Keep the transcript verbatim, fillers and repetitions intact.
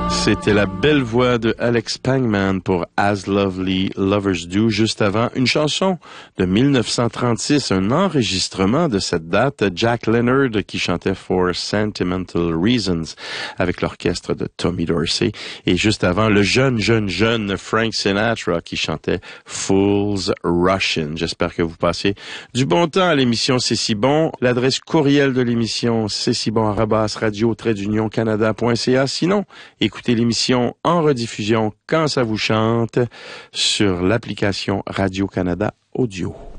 C'était la belle voix de Alex Pangman pour As Lovely Lovers Do. Juste avant, une chanson de mille neuf cent trente-six, un enregistrement de cette date, Jack Leonard qui chantait For Sentimental Reasons avec l'orchestre de Tommy Dorsey. Et juste avant, le jeune, jeune, jeune Frank Sinatra qui chantait Fools Russian. J'espère que vous passez du bon temps à l'émission C'est si bon. L'adresse courriel de l'émission, c'est si bon arobase radio tiret d'union canada point c a. Sinon, écoutez l'émission en rediffusion quand ça vous chante sur l'application Radio-Canada Audio.